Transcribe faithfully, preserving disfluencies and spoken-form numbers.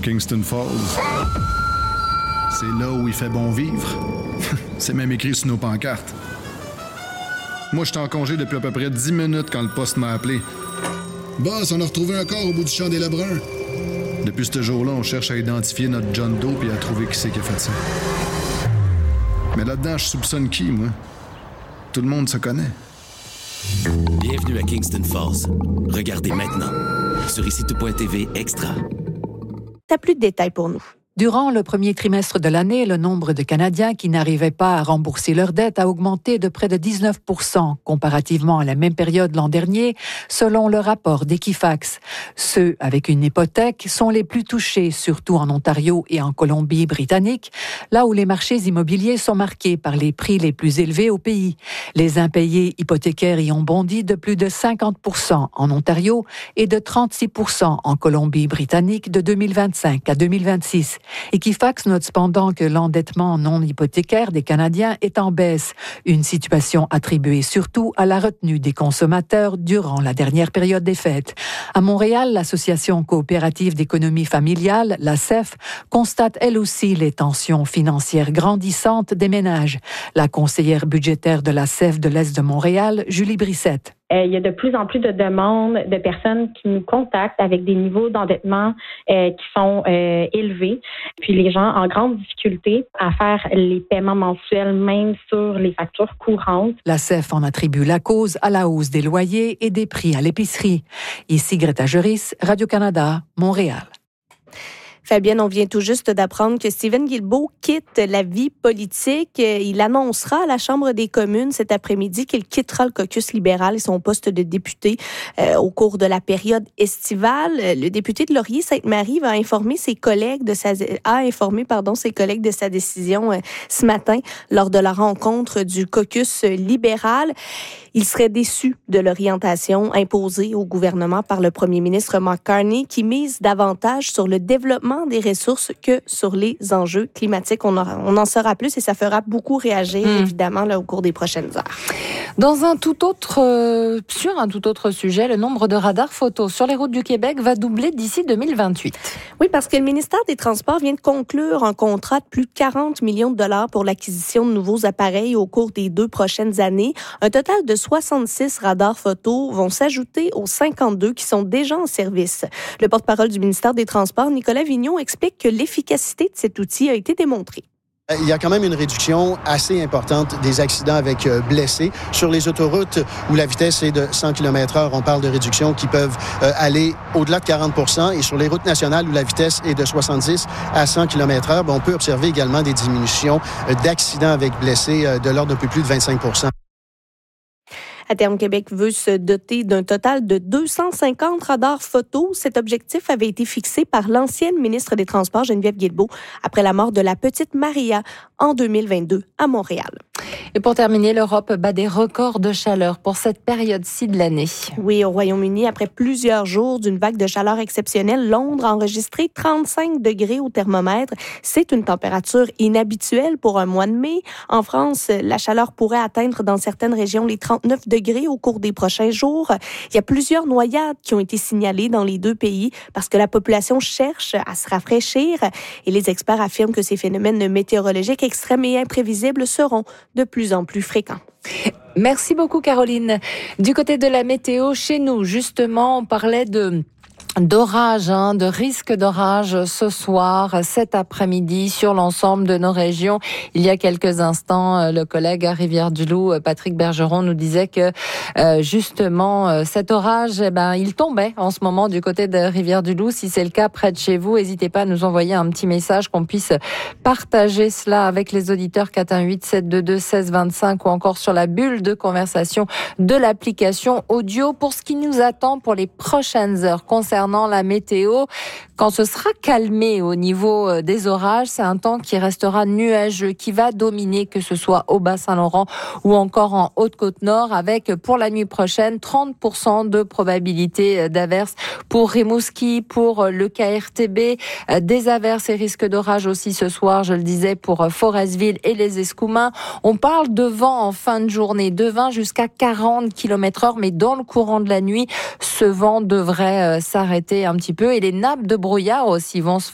Kingston Falls. C'est là où il fait bon vivre. C'est même écrit sur nos pancartes. Moi, j'étais en congé depuis à peu près dix minutes quand le poste m'a appelé. Boss, on a retrouvé un corps au bout du champ des Lebrun. Depuis ce jour-là, on cherche à identifier notre John Doe et à trouver qui c'est qui a fait ça. Mais là-dedans, je soupçonne qui, moi? Tout le monde se connaît. Bienvenue à Kingston Falls. Regardez maintenant sur ici tout point t v Extra. T'as plus de détails pour nous. Durant le premier trimestre de l'année, le nombre de Canadiens qui n'arrivaient pas à rembourser leurs dettes a augmenté de près de dix-neuf pour cent comparativement à la même période l'an dernier, selon le rapport d'Equifax. Ceux avec une hypothèque sont les plus touchés, surtout en Ontario et en Colombie-Britannique, là où les marchés immobiliers sont marqués par les prix les plus élevés au pays. Les impayés hypothécaires y ont bondi de plus de cinquante pour cent en Ontario et de trente-six pour cent en Colombie-Britannique de deux mille vingt-cinq à deux mille vingt-six. Equifax note cependant que l'endettement non hypothécaire des Canadiens est en baisse, une situation attribuée surtout à la retenue des consommateurs durant la dernière période des fêtes. À Montréal, l'Association coopérative d'économie familiale, la C E F, constate elle aussi les tensions financières grandissantes des ménages. La conseillère budgétaire de la C E F de l'Est de Montréal, Julie Brissette. Euh, il y a de plus en plus de demandes de personnes qui nous contactent avec des niveaux d'endettement euh, qui sont euh, élevés. Puis les gens en grande difficulté à faire les paiements mensuels, même sur les factures courantes. La C E F en attribue la cause à la hausse des loyers et des prix à l'épicerie. Ici Greta Juris, Radio-Canada, Montréal. Fabienne, on vient tout juste d'apprendre que Stephen Guilbeault quitte la vie politique. Il annoncera à la Chambre des communes cet après-midi qu'il quittera le caucus libéral et son poste de député euh, au cours de la période estivale. Le député de Laurier-Sainte-Marie va informer ses collègues de sa a informé pardon ses collègues de sa décision euh, ce matin lors de la rencontre du caucus libéral. Il serait déçu de l'orientation imposée au gouvernement par le premier ministre Mark Carney, qui mise davantage sur le développement des ressources que sur les enjeux climatiques. On, aura, on en saura plus et ça fera beaucoup réagir, mmh. évidemment, là, au cours des prochaines heures. Dans un tout autre, euh, sur un tout autre sujet, le nombre de radars photos sur les routes du Québec va doubler d'ici deux mille vingt-huit. Oui, parce que le ministère des Transports vient de conclure un contrat de plus de quarante millions de dollars pour l'acquisition de nouveaux appareils au cours des deux prochaines années. Un total de soixante-six radars photos vont s'ajouter aux cinquante-deux qui sont déjà en service. Le porte-parole du ministère des Transports, Nicolas Vigneault, explique que l'efficacité de cet outil a été démontrée. Il y a quand même une réduction assez importante des accidents avec blessés. Sur les autoroutes où la vitesse est de cent kilomètres heure, on parle de réductions qui peuvent aller au-delà de quarante pour cent. Et sur les routes nationales où la vitesse est de soixante-dix à cent kilomètres heure, on peut observer également des diminutions d'accidents avec blessés de l'ordre d'un peu plus de vingt-cinq pour cent. À terme, Québec veut se doter d'un total de deux cent cinquante radars photos. Cet objectif avait été fixé par l'ancienne ministre des Transports, Geneviève Guilbeault, après la mort de la petite Maria en deux mille vingt-deux à Montréal. Et pour terminer, l'Europe bat des records de chaleur pour cette période-ci de l'année. Oui, au Royaume-Uni, après plusieurs jours d'une vague de chaleur exceptionnelle, Londres a enregistré trente-cinq degrés au thermomètre. C'est une température inhabituelle pour un mois de mai. En France, la chaleur pourrait atteindre dans certaines régions les trente-neuf degrés au cours des prochains jours. Il y a plusieurs noyades qui ont été signalées dans les deux pays parce que la population cherche à se rafraîchir et les experts affirment que ces phénomènes météorologiques extrêmes et imprévisibles seront de plus en plus fréquents. Merci beaucoup, Caroline. Du côté de la météo, chez nous, justement, on parlait de d'orage, hein, de risque d'orage ce soir, cet après-midi sur l'ensemble de nos régions. Il y a quelques instants, le collègue à Rivière-du-Loup, Patrick Bergeron, nous disait que euh, justement cet orage, eh ben, il tombait en ce moment du côté de Rivière-du-Loup. Si c'est le cas près de chez vous, n'hésitez pas à nous envoyer un petit message qu'on puisse partager cela avec les auditeurs quatre un huit sept deux deux seize vingt-cinq ou encore sur la bulle de conversation de l'application audio. Pour ce qui nous attend pour les prochaines heures concernant la météo, quand ce sera calmé au niveau des orages, c'est un temps qui restera nuageux, qui va dominer, que ce soit au Bas-Saint-Laurent ou encore en Haute-Côte-Nord, avec pour la nuit prochaine trente pour cent de probabilité d'averses pour Rimouski, pour le K R T B, des averses et risques d'orage aussi ce soir, je le disais, pour Forestville et les Escoumins. On parle de vent en fin de journée, de vingt jusqu'à quarante kilomètres heure, mais dans le courant de la nuit, ce vent devrait s'arrêter un petit peu et les nappes de brouillard aussi vont se